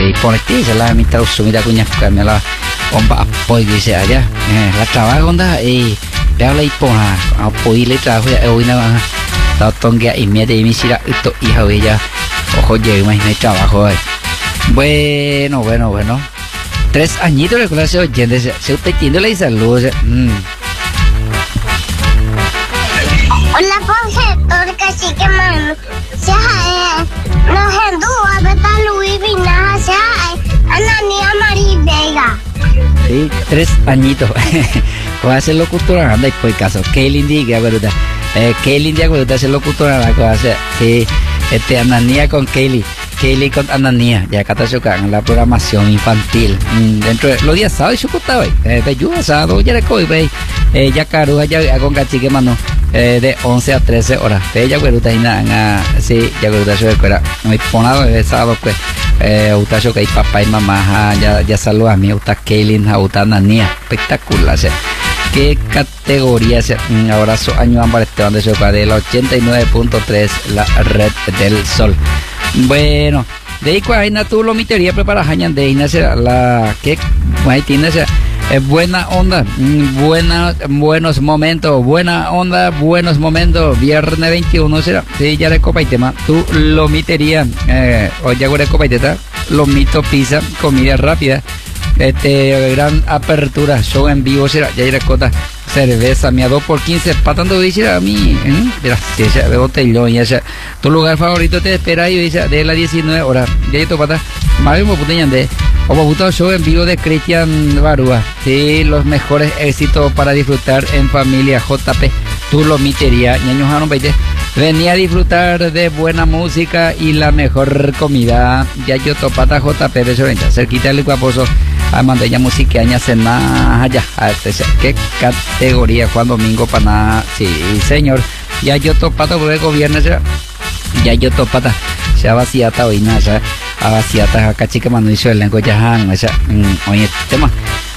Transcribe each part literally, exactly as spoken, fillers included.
y por aquí se la mitad sumida cuña me la bomba apoyo dice allá la trabajo onda y veo la hipona apoyo le trabajo ya hoy nada tao tonga y me de mi sira esto hija de ella ojo llegué más en trabajo ahí. Bueno bueno bueno tres añitos de clase oyente se usted tiene la salud. mm. Hola, profesor, que sí que mano. Se ha no se duda, beta Luis Vina, se ha Anania María Vega. Sí, tres añitos. Va a ser locutora, anda y por caso. Qué linda, qué verdad. Eh, qué linda, qué verdad, ser locutora, la cosa. Sí, este Anania con Kelly. Kelly con Anania, ya acá está en la programación infantil. Mm, dentro de los días sábados, yo contaba, eh, de lluvia, sábado, ya le cojo, eh, ya caruja, ya con cachique, mano. Eh, de once a trece horas. De ella, güey, usted nada, sí, ya güey, usted se recuerda. Me ponado de sábado, pues, eh, usted que hay papá y mamá, ya, ya saluda a mí, usted Kaylin, usted Nania, espectacular, ¿sí? ¿Qué categoría es? Un abrazo, año ámbar, Esteban de Choca, de la ochenta y nueve punto tres, la red del sol. Bueno, de ahí, cuál hay tú lo mitería prepara hañan de ahí, la, ¿qué? Ahí tiene ese. Eh, buena onda, buena, buenos momentos, buena onda, buenos momentos. Viernes veintiuno será, sí, ya le copa y tema. Tú lo mitería, eh, o ya le copa y teta, lo mito pizza, comida rápida. Este, gran apertura, show en vivo será, ya le cota, cerveza, mi a dos por quince, patando dice a mí, ¿eh? Gracias, de botellón, ya sea. Tu lugar favorito te espera y dice de las diecinueve horas, ya hay tu pata, más bien puteñan de. Como gustado show en vivo de Cristian Barúa. Sí, los mejores éxitos para disfrutar en familia. J P, tú lo mitería. Ñaños Jano veinte. Venía a disfrutar de buena música y la mejor comida. Ya yo topata J P de Sorrenta. Cerquita del Guaposo. A mandeña música aña cena allá. ¿Qué categoría? Juan Domingo para nada. Sí, señor. Ya yo topata por el gobierno. Ya yo topata. Se ha vaciado hoy nada. A vaciata acá chica mano hizo el lenguaje ya esa oye tema.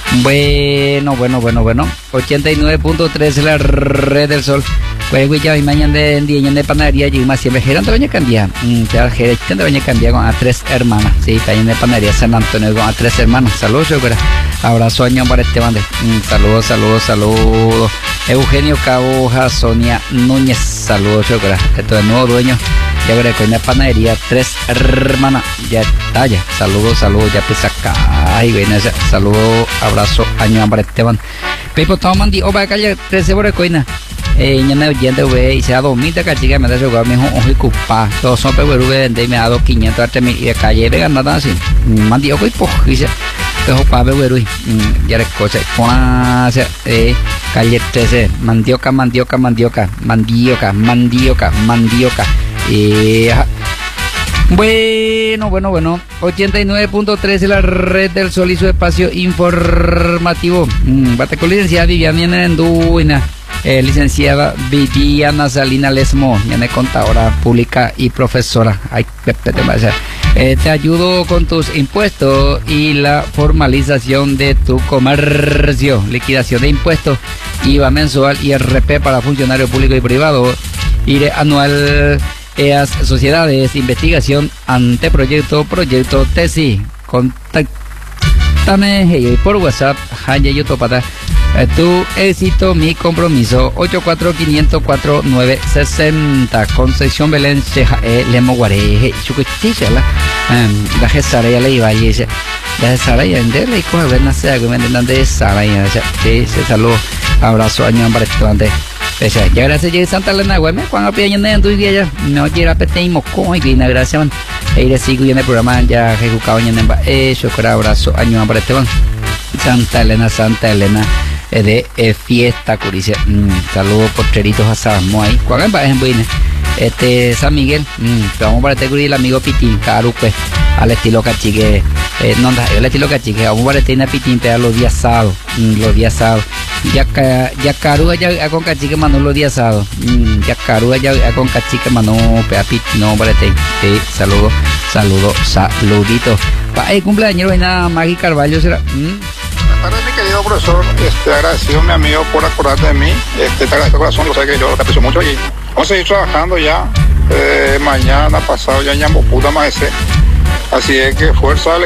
Bueno, bueno, bueno, bueno. ochenta y nueve punto tres la red del sol. Pues güey ya mañana de día de panadería y más siempre gerando baña cambia. Ya gerando baña cambia con a tres hermanas. Sí, también de panadería San Antonio con a tres hermanos. Saludos, yo creo. Abrazo año para este bande. Saludos, saludos, saludos. Eugenio Caboja, Sonia Núñez. Saludos, yo creo. Esto es nuevo dueño. Ya veré con la panadería tres hermanas, ya está ya, saludos, saludos, ya pues acá, ay güey, saludos, abrazo, año hambre Esteban, Pepo Tomandi, o para calle trece por coina, eh, ya no oyente güey, y se ha dos mil de cachiga, me da su me dijo, ojo y cupa, todos son pegueru, vende y me ha dado quinientos a tres mil, y de calle, venga, nada así, mandi, ojo y pojo, dice, pejo pa pegueru, ya recoche, con eh, calle trece, mandioca, mandioca, mandioca, mandioca, mandioca, mandioca. Eh, bueno, bueno, bueno, ochenta y nueve punto tres la red del sol y su espacio informativo. Mm, bate con licenciada Viviana Enduina, eh, licenciada Viviana Salina Lesmo, ya me contadora pública y profesora. Ay, eh, te ayudo con tus impuestos y la formalización de tu comercio, liquidación de impuestos, I V A mensual y R P para funcionario público y privado, I R E anual. E A S Sociedades, investigación, anteproyecto, proyecto, tesis. Contáctame hey, por WhatsApp, Haya Yotopata. Eh, tu éxito, mi compromiso. ocho cuatro cinco cero cuatro nueve seis cero. Concepción Belén, Ceja, eh, Lemo Guareje, Chucuchichala. La Gesara ya le iba a decir. La Gesara ya enderle y coge ver nacer, que me entiendan de Sara. Sí, se saludó. Abrazo, año para esto antes. Ya gracias a Santa Elena, güey, cuando piden en tu día no quiero apetir moco y vina gracias man. E sigo en el programa ya ejecutado en el eso con abrazo año para este man. Santa Elena, Santa Elena de eh, fiesta curicia. Mm, saludos porteritos asados muy ahí. ¿Cuál es en buena? Este San Miguel, mm, vamos para este el amigo Pitín, caro pues al estilo cachique, eh, no el estilo cachique, vamos para este Pitín para los días sábados, mm, los días sábados. Ya ya caruga ya con cachique mano los días sábados. Mm, ya caruga ya con cachique mano pea pit no para este. Sí, saludo, saludo, saludito. Pa el cumpleaños de nada Maggie Carvalho será. Mm. Buenas tardes, mi querido profesor. Este, agradecido mi amigo por acordarte de mí. Este, te agradezco corazón, lo sé que yo te aprecio mucho y vamos a seguir trabajando ya. Eh, mañana, pasado ya ñambo puta más ese. Así es que fuerza,